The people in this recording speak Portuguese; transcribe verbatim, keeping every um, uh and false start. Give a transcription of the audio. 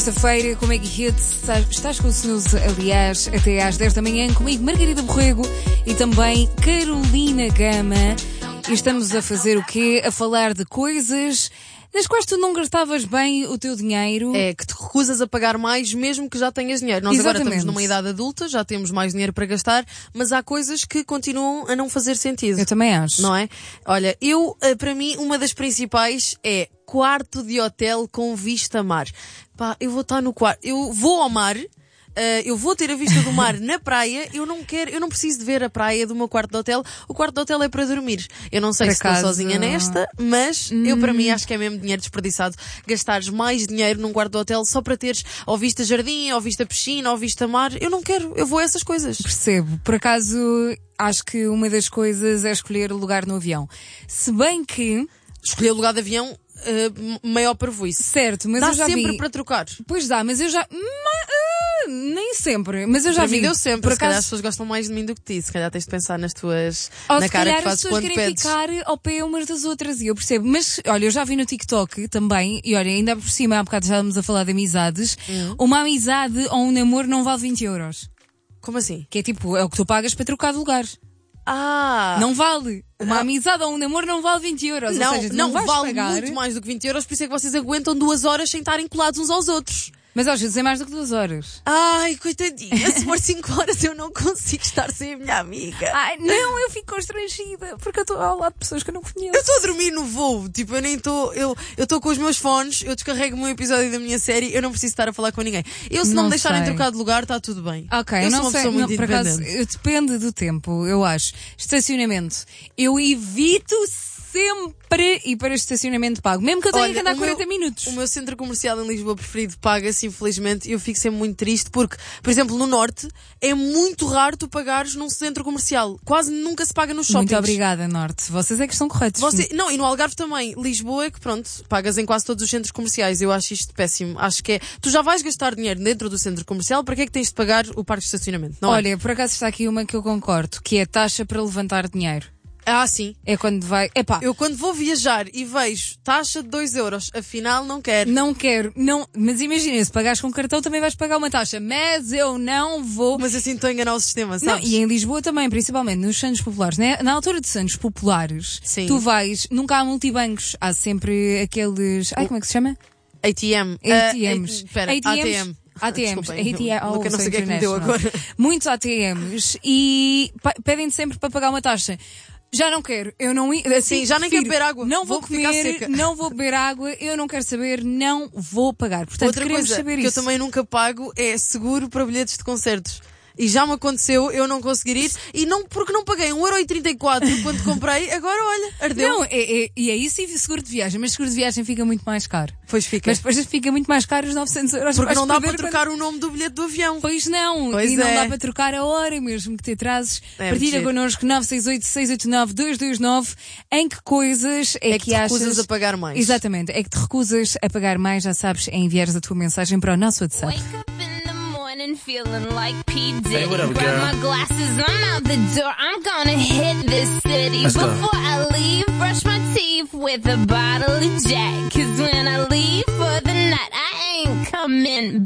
Terça-feira, como é que hits? Estás com o Snooze, aliás, até às dez da manhã, comigo Margarida Borrego e também Carolina Gama. E estamos a fazer o quê? A falar de coisas nas quais tu não gastavas bem o teu dinheiro. É, que te recusas a pagar mais mesmo que já tenhas dinheiro. Nós Exatamente. Agora estamos numa idade adulta, já temos mais dinheiro para gastar, mas há coisas que continuam a não fazer sentido. Eu também acho. Não é? Olha, eu, para mim, uma das principais é quarto de hotel com vista a mar. Pá, eu vou estar no quarto, eu vou ao mar, Uh, eu vou ter a vista do mar na praia, eu não quero, eu não preciso de ver a praia do meu quarto de hotel. O quarto de hotel é para dormir. Eu não sei Por se acaso... estou sozinha nesta, mas hum. eu para mim acho que é mesmo dinheiro desperdiçado gastares mais dinheiro num quarto de hotel só para teres ou vista jardim, ou vista piscina, ou vista mar. Eu não quero, eu vou a essas coisas. Percebo. Por acaso, acho que uma das coisas é escolher o lugar no avião. Se bem que... Escolher o lugar de avião, uh, maior parvoíce. Certo, mas dá eu já vi... Dá sempre para trocar. Pois dá, mas eu já... Nem sempre, mas eu já para vi. Mim deu sempre, por se acaso... calhar as pessoas gostam mais de mim do que de ti, se calhar tens de pensar nas tuas, Ou na cara que fazes quando pedes. Ou se calhar as pedes. pessoas querem ficar ao pé umas das outras e eu percebo, mas olha, eu já vi no TikTok também, e olha, ainda por cima há bocado já estávamos a falar de amizades, hum. uma amizade ou um namoro não vale vinte euros. Como assim? Que é tipo, é o que tu pagas para trocar de lugar. Ah! Não vale. Uma ah. amizade ou um namoro não vale vinte euros. Não, ou seja, não, não vais vale pagar... muito mais do que vinte euros, por isso é que vocês aguentam duas horas sem estarem colados uns aos outros. Mas às vezes é mais do que duas horas. Ai, coitadinha, se for cinco horas eu não consigo estar sem a minha amiga. Ai, não, eu fico constrangida, porque eu estou ao lado de pessoas que eu não conheço. Eu estou a dormir no voo, tipo, eu nem estou, eu eu estou com os meus fones, eu descarrego o meu episódio da minha série, eu não preciso estar a falar com ninguém. Eu, se não, não me deixarem trocar de lugar, está tudo bem. Ok, eu eu sou não uma sei, pessoa muito não, por acaso, independente. depende do tempo, eu acho. Estacionamento. Eu evito sempre ir para estacionamento pago, mesmo que eu tenha Olha, que andar o quarenta meu, minutos. O meu centro comercial em Lisboa preferido paga-se, infelizmente, e eu fico sempre muito triste porque, por exemplo, no Norte, é muito raro tu pagares num centro comercial. Quase nunca se paga nos shoppings. Muito obrigada, Norte. Vocês é que estão corretos. Você, não, e no Algarve também. Lisboa é que, pronto, pagas em quase todos os centros comerciais. Eu acho isto péssimo. Acho que é... Tu já vais gastar dinheiro dentro do centro comercial, para que é que tens de pagar o parque de estacionamento? Não Olha, é? por acaso está aqui uma que eu concordo, que é taxa para levantar dinheiro. Ah, sim. É quando vai... Epá. Eu quando vou viajar e vejo taxa de dois euros, afinal não quero. Não quero, não... Mas imagina, se pagares com cartão também vais pagar uma taxa. Mas eu não vou... Mas assim estou a enganar o sistema, sabes? Não, e em Lisboa também, principalmente nos Santos Populares, né? Na altura de Santos Populares, sim. Tu vais... Nunca há multibancos. Há sempre aqueles... Ai, como é que se chama? A T M. A T Ms. Uh, espera, A T M. A T Ms, Desculpem, A T M, não, oh, não sei o que é que me deu agora. Muitos A T Ms e pedem sempre para pagar uma taxa. Já não quero, eu não assim, Sim, já nem quero beber água. Não vou, vou comer, não vou beber água, eu não quero saber, não vou pagar. Portanto, outra queremos coisa saber que isso. eu também nunca pago é seguro para bilhetes de concertos. E já me aconteceu eu não conseguir ir, e não porque não paguei um euro e trinta e quatro quando comprei, agora olha, ardeu. Não, é, é, e é isso e seguro de viagem, mas seguro de viagem fica muito mais caro. Pois fica. Mas depois fica muito mais caro os novecentos euros. Porque não dá para quando... trocar o nome do bilhete do avião. Pois não, pois e é. não dá para trocar a hora mesmo que te atrases. É, partilha connosco nove seis oito, seis oito nove, dois dois nove em que coisas é, é que, que te achas... recusas a pagar mais. Exatamente, é que te recusas a pagar mais, já sabes, é enviares a tua mensagem para o nosso WhatsApp. And feeling like P. Diddy. Hey, what up, girl? Grab my glasses, I'm out the door. I'm gonna hit this city. Let's Before go. I leave, brush my teeth with a bottle of Jack. Cause when I leave for the night, I ain't coming